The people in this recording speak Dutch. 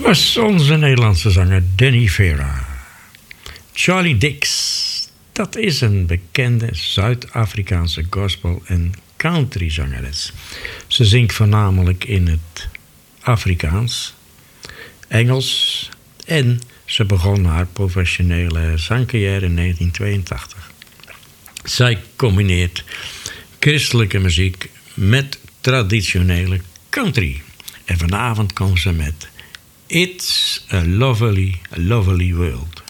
was onze Nederlandse zanger Danny Vera. Charlie Dix, dat is een bekende Zuid-Afrikaanse gospel- en countryzangeres. Ze zingt voornamelijk in het Afrikaans, Engels en ze begon haar professionele zangcarrière in 1982. Zij combineert christelijke muziek met traditionele country. En vanavond komt ze met It's a Lovely, Lovely World.